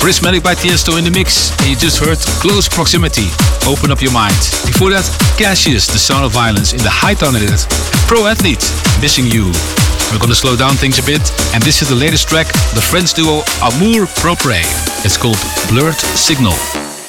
Prismatic by Tiesto in the mix, and you just heard Close Proximity, Open Up Your Mind. Before that, Cassius, The Sound of Violence in the High Tone edit, Pro Athlete, Missing You. We're gonna slow down things a bit, and this is the latest track, the French duo Amour Propre. It's called Blurred Signal.